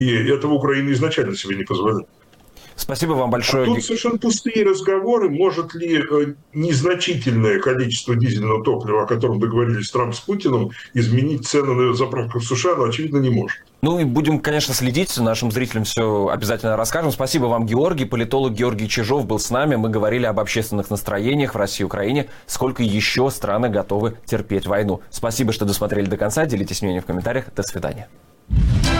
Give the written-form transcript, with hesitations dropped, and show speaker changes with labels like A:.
A: И этого Украина изначально себе не позволяет.
B: Спасибо вам большое.
A: Тут совершенно пустые разговоры. Может ли незначительное количество дизельного топлива, о котором договорились Трамп с Путиным, изменить цены на заправках в США? Но, очевидно, не может.
B: Ну и будем, конечно, следить. Нашим зрителям все обязательно расскажем. Спасибо вам, Георгий. Политолог Георгий Чижов был с нами. Мы говорили об общественных настроениях в России и Украине. Сколько еще страны готовы терпеть войну. Спасибо, что досмотрели до конца. Делитесь мнением в комментариях. До свидания.